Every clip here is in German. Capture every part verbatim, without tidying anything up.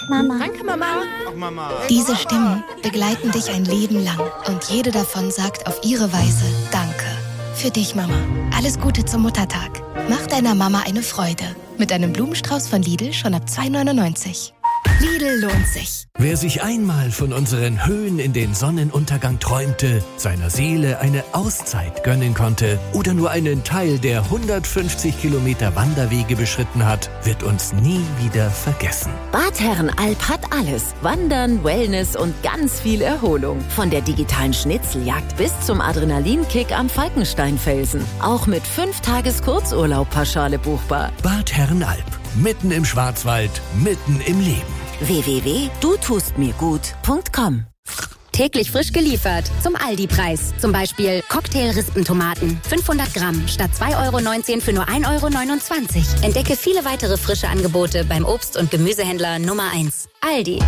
Mama. Danke, Mama. Ach, Mama. Diese Stimmen begleiten dich ein Leben lang und jede davon sagt auf ihre Weise Danke. Für dich, Mama. Alles Gute zum Muttertag. Mach deiner Mama eine Freude. Mit einem Blumenstrauß von Lidl schon ab zwei neunundneunzig. Lidl lohnt sich. Wer sich einmal von unseren Höhen in den Sonnenuntergang träumte, seiner Seele eine Auszeit gönnen konnte oder nur einen Teil der hundertfünfzig Kilometer Wanderwege beschritten hat, wird uns nie wieder vergessen. Bad Herrenalb hat alles. Wandern, Wellness und ganz viel Erholung. Von der digitalen Schnitzeljagd bis zum Adrenalinkick am Falkensteinfelsen. Auch mit fünf Tages Kurzurlaub pauschale buchbar. Bad Herrenalb. Mitten im Schwarzwald, mitten im Leben. w w w punkt du tust mir gut punkt com. Täglich frisch geliefert zum Aldi-Preis. Zum Beispiel Cocktail-Rispentomaten. fünfhundert Gramm statt zwei Euro neunzehn für nur ein Euro neunundzwanzig. Entdecke viele weitere frische Angebote beim Obst- und Gemüsehändler Nummer eins. Aldi.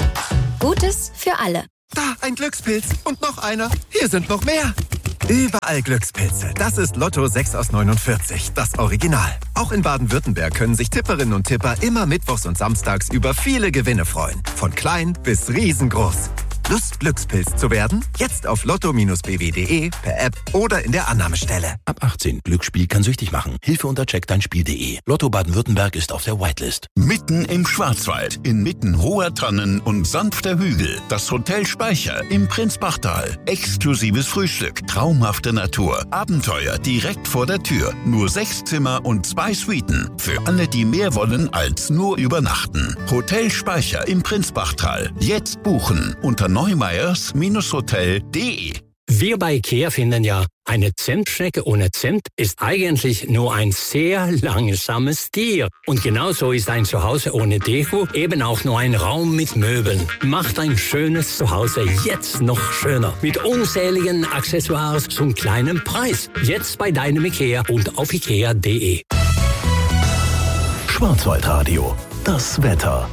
Gutes für alle. Da, ein Glückspilz. Und noch einer. Hier sind noch mehr. Überall Glückspilze. Das ist Lotto sechs aus neunundvierzig, das Original. Auch in Baden-Württemberg können sich Tipperinnen und Tipper immer mittwochs und samstags über viele Gewinne freuen. Von klein bis riesengroß. Lust, Glückspilz zu werden? Jetzt auf lotto Bindestrich b w punkt d e, per App oder in der Annahmestelle. Ab achtzehn. Glücksspiel kann süchtig machen. Hilfe unter check dein spiel punkt d e. Lotto Baden-Württemberg ist auf der Whitelist. Mitten im Schwarzwald, inmitten hoher Tannen und sanfter Hügel. Das Hotel Speicher im Prinzbachtal. Exklusives Frühstück, traumhafte Natur, Abenteuer direkt vor der Tür. Nur sechs Zimmer und zwei Suiten. Für alle, die mehr wollen als nur übernachten. Hotel Speicher im Prinzbachtal. Jetzt buchen unter neumeyers Hotel punkt d e. Wir bei IKEA finden ja, eine Zentstrecke ohne Zent ist eigentlich nur ein sehr langsames Tier. Und genauso ist ein Zuhause ohne Deko eben auch nur ein Raum mit Möbeln. Macht ein schönes Zuhause jetzt noch schöner. Mit unzähligen Accessoires zum kleinen Preis. Jetzt bei deinem IKEA und auf ikea punkt d e. Schwarzwaldradio. Das Wetter.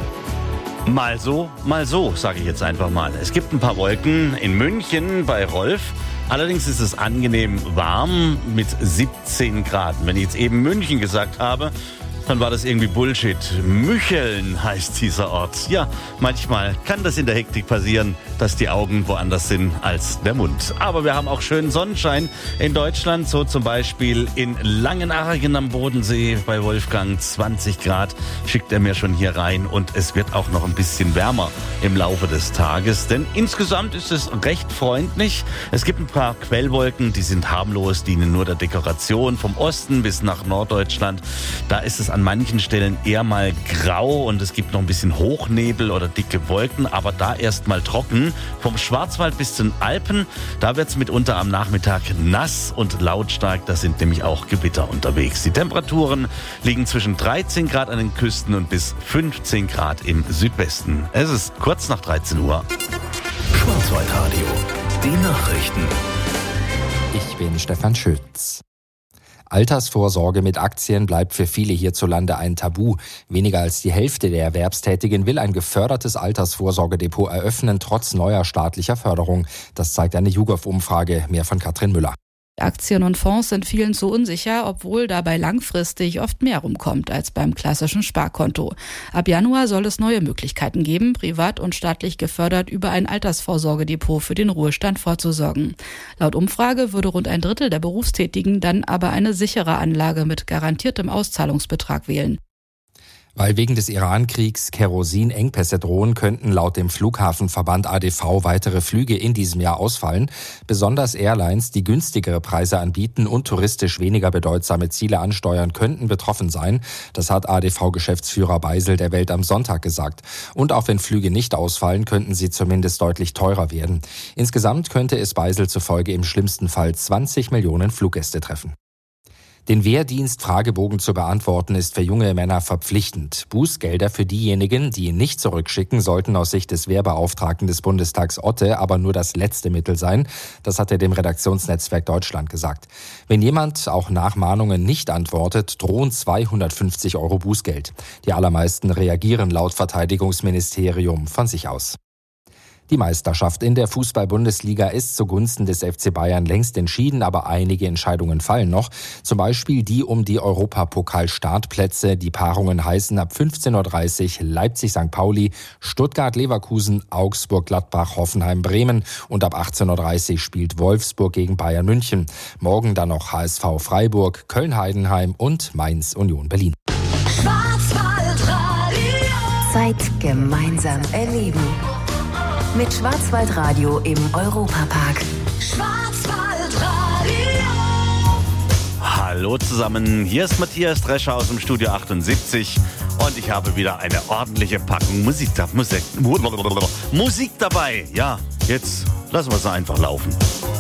Mal so, mal so, sage ich jetzt einfach mal. Es gibt ein paar Wolken in München bei Rolf. Allerdings ist es angenehm warm mit siebzehn Grad. Wenn ich jetzt eben München gesagt habe, dann war das irgendwie Bullshit. Mücheln heißt dieser Ort. Ja, manchmal kann das in der Hektik passieren, dass die Augen woanders sind als der Mund. Aber wir haben auch schönen Sonnenschein in Deutschland. So zum Beispiel in Langenargen am Bodensee bei Wolfgang zwanzig Grad. Schickt er mir schon hier rein. Und es wird auch noch ein bisschen wärmer im Laufe des Tages. Denn insgesamt ist es recht freundlich. Es gibt ein paar Quellwolken, die sind harmlos, dienen nur der Dekoration vom Osten bis nach Norddeutschland. Da ist es an manchen Stellen eher mal grau und es gibt noch ein bisschen Hochnebel oder dicke Wolken, aber da erst mal trocken. Vom Schwarzwald bis zu den Alpen, da wird es mitunter am Nachmittag nass und lautstark. Da sind nämlich auch Gewitter unterwegs. Die Temperaturen liegen zwischen dreizehn Grad an den Küsten und bis fünfzehn Grad im Südwesten. Es ist kurz nach dreizehn Uhr. Schwarzwaldradio. Die Nachrichten. Ich bin Stefan Schütz. Altersvorsorge mit Aktien bleibt für viele hierzulande ein Tabu. Weniger als die Hälfte der Erwerbstätigen will ein gefördertes Altersvorsorgedepot eröffnen, trotz neuer staatlicher Förderung. Das zeigt eine YouGov-Umfrage. Mehr von Katrin Müller. Aktien und Fonds sind vielen zu unsicher, obwohl dabei langfristig oft mehr rumkommt als beim klassischen Sparkonto. Ab Januar soll es neue Möglichkeiten geben, privat und staatlich gefördert über ein Altersvorsorgedepot für den Ruhestand vorzusorgen. Laut Umfrage würde rund ein Drittel der Berufstätigen dann aber eine sichere Anlage mit garantiertem Auszahlungsbetrag wählen. Weil wegen des Iran-Kriegs Kerosinengpässe drohen, könnten laut dem Flughafenverband A D V weitere Flüge in diesem Jahr ausfallen. Besonders Airlines, die günstigere Preise anbieten und touristisch weniger bedeutsame Ziele ansteuern, könnten betroffen sein. Das hat A D V-Geschäftsführer Beisel der Welt am Sonntag gesagt. Und auch wenn Flüge nicht ausfallen, könnten sie zumindest deutlich teurer werden. Insgesamt könnte es Beisel zufolge im schlimmsten Fall zwanzig Millionen Fluggäste treffen. Den Wehrdienst-Fragebogen zu beantworten ist für junge Männer verpflichtend. Bußgelder für diejenigen, die ihn nicht zurückschicken, sollten aus Sicht des Wehrbeauftragten des Bundestags Otte aber nur das letzte Mittel sein. Das hat er dem Redaktionsnetzwerk Deutschland gesagt. Wenn jemand auch nach Mahnungen nicht antwortet, drohen zweihundertfünfzig Euro Bußgeld. Die allermeisten reagieren laut Verteidigungsministerium von sich aus. Die Meisterschaft in der Fußball-Bundesliga ist zugunsten des F C Bayern längst entschieden, aber einige Entscheidungen fallen noch. Zum Beispiel die um die Europapokal-Startplätze. Die Paarungen heißen ab fünfzehn Uhr dreißig Leipzig-Sankt Pauli, Stuttgart-Leverkusen, Augsburg-Gladbach, Hoffenheim-Bremen und ab achtzehn Uhr dreißig spielt Wolfsburg gegen Bayern München. Morgen dann noch H S V Freiburg, Köln-Heidenheim und Mainz-Union Berlin. Zeit gemeinsam erleben. Mit Schwarzwaldradio im Europapark. Schwarzwaldradio. Hallo zusammen, hier ist Matthias Drescher aus dem Studio achtundsiebzig und ich habe wieder eine ordentliche Packung Musik, Musik, Musik dabei. Ja, jetzt lassen wir es einfach laufen.